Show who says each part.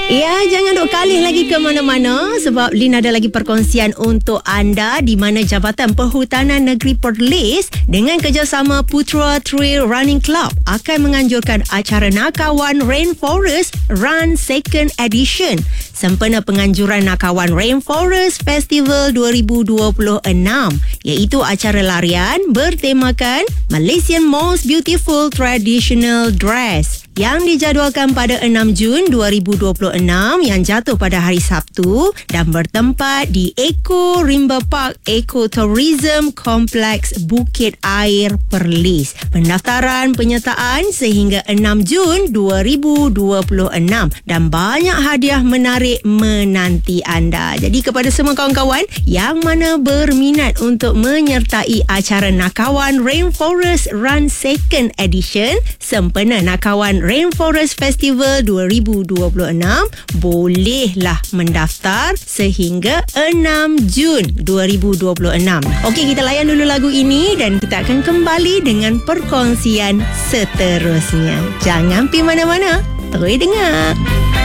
Speaker 1: Ya, jangan duk kalih lagi ke mana-mana sebab Lin ada lagi perkongsian untuk anda di mana Jabatan Perhutanan Negeri Perlis dengan kerjasama Putra Trail Running Club akan menganjurkan acara Nakawan Rainforest Run Second Edition sempena penganjuran Nakawan Rainforest Festival 2026, iaitu acara larian bertemakan Malaysian Most Beautiful Traditional Dress yang dijadualkan pada 6 Jun 2026 yang jatuh pada hari Sabtu dan bertempat di Eco Rimba Park Ecotourism Complex Bukit Air Perlis. Pendaftaran penyertaan sehingga 6 Jun 2026 dan banyak hadiah menarik menanti anda. Jadi kepada semua kawan-kawan yang mana berminat untuk menyertai acara Nakawan Rainforest Run Second Edition sempena Nakawan Rainforest Festival 2026, bolehlah mendaftar sehingga 6 Jun 2026. Okey, kita layan dulu lagu ini dan kita akan kembali dengan perkongsian seterusnya. Jangan pergi mana-mana, terus dengar.